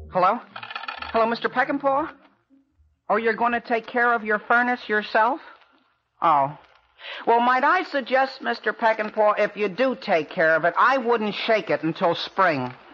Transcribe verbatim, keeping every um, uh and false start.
Hello? Hello, Mister Peckinpah? Oh, you're going to take care of your furnace yourself? Oh. Well, might I suggest, Mister Peckinpah, if you do take care of it, I wouldn't shake it until spring.